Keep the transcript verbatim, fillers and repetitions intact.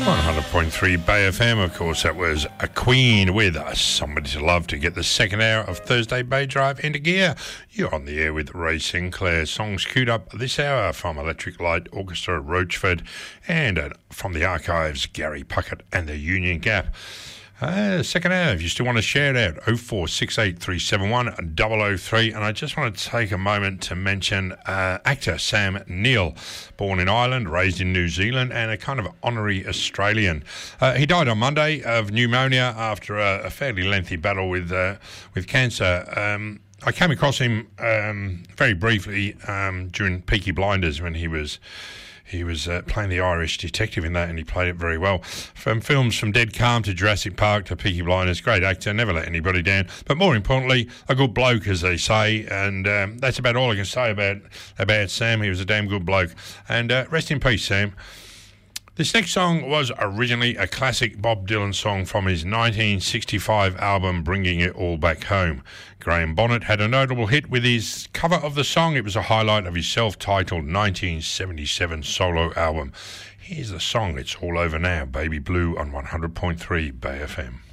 one hundred point three Bay F M, of course, that was a Queen with us. Somebody to Love to get the second hour of Thursday Bay Drive into gear. You're on the air with Ray Sinclair. Songs queued up this hour from Electric Light Orchestra at Roachford and uh, from the archives, Gary Puckett and the Union Gap. Uh, second hour, if you still want to share it out, oh four six eight three seven one double oh three. And I just want to take a moment to mention uh, actor Sam Neill, born in Ireland, raised in New Zealand, and a kind of honorary Australian. Uh, he died on Monday of pneumonia after a, a fairly lengthy battle with uh, with cancer. Um, I came across him um, very briefly um, during Peaky Blinders when he was... He was uh, playing the Irish detective in that, and he played it very well. From films from Dead Calm to Jurassic Park to Peaky Blinders, great actor, never let anybody down. But more importantly, a good bloke, as they say, and um, that's about all I can say about about Sam. He was a damn good bloke. And uh, rest in peace, Sam. This next song was originally a classic Bob Dylan song from his nineteen sixty-five album Bringing It All Back Home. Graham Bonnet had a notable hit with his cover of the song. It was a highlight of his self-titled nineteen seventy-seven solo album. Here's the song, It's All Over Now, Baby Blue on one hundred point three Bay F M.